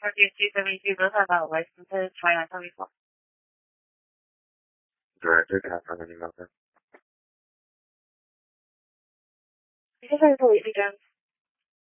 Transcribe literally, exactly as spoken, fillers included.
Target two seventy-two, both have a license to twenty-nine seventy-four. Director, can I find any number? This is Lacey Jones.